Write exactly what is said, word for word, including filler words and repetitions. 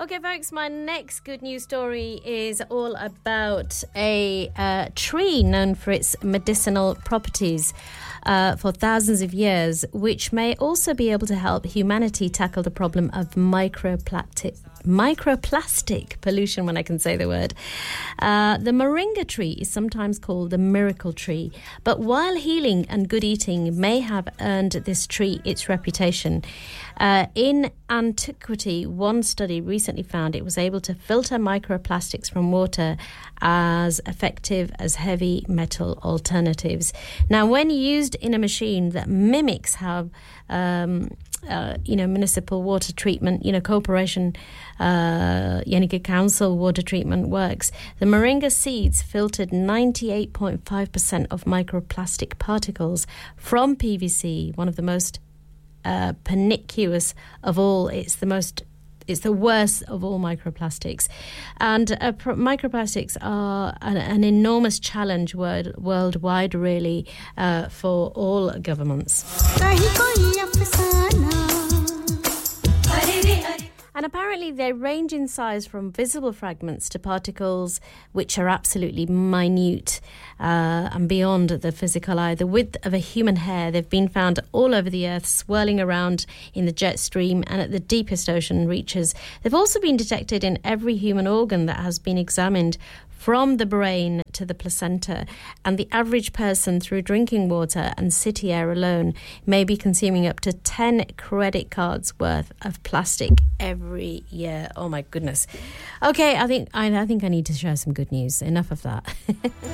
Okay, folks, my next good news story is all about a uh, tree known for its medicinal properties uh, for thousands of years, which may also be able to help humanity tackle the problem of microplastic, microplastic pollution, when I can say the word. Uh, the moringa tree is sometimes called the miracle tree, but while healing and good eating may have earned this tree its reputation, uh, in antiquity, one study recently found it was able to filter microplastics from water as effective as heavy metal alternatives. Now, when used in a machine that mimics how um, uh, you know, municipal water treatment, you know, corporation, uh, Yenica Council water treatment works, the moringa seeds filtered ninety-eight point five percent of microplastic particles from P V C, one of the most uh, pernicious of all. It's the most It's the worst of all microplastics. And uh, pr- microplastics are an, an enormous challenge word, worldwide, really, uh, for all governments. And apparently they range in size from visible fragments to particles which are absolutely minute uh, and beyond the physical eye. The width of a human hair. They've been found all over the earth, swirling around in the jet stream and at the deepest ocean reaches. They've also been detected in every human organ that has been examined, from the brain to the placenta, and the average person, through drinking water and city air alone, may be consuming up to ten credit cards worth of plastic every year. Oh my goodness. Okay, I think I, I think I need to share some good news. Enough of that.